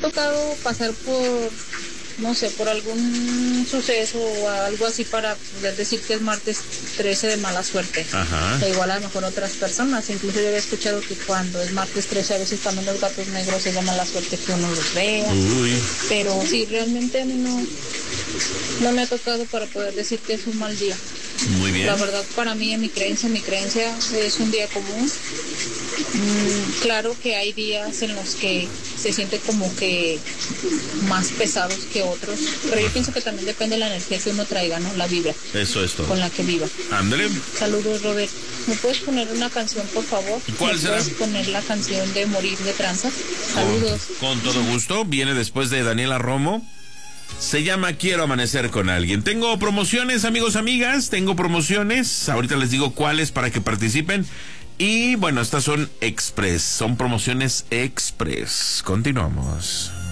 tocado pasar por, no sé, por algún suceso o algo así para poder decir que es martes 13 de mala suerte. Ajá. E igual a lo mejor otras personas, incluso yo había escuchado que cuando es martes 13 a veces también los gatos negros es de mala suerte que uno los vea. Uy. Pero sí, realmente a mí no me ha tocado para poder decir que es un mal día. Muy bien. La verdad, para mí, en mi creencia es un día común. Claro que hay días en los que se siente como que más pesados que otros, pero yo pienso que también depende de la energía que uno traiga, ¿no? La vibra Eso es todo. con la que viva. Ándale. Saludos, Robert. ¿Me puedes poner una canción, por favor? ¿Cuál será? ¿Me puedes poner la canción de Morir de Tranzas? Saludos. Con todo gusto. Viene después de Daniela Romo. Se llama Quiero Amanecer con Alguien. Tengo promociones, amigos, amigas. Tengo promociones. Ahorita les digo cuáles para que participen. Y bueno, estas son express. Son promociones express. Continuamos.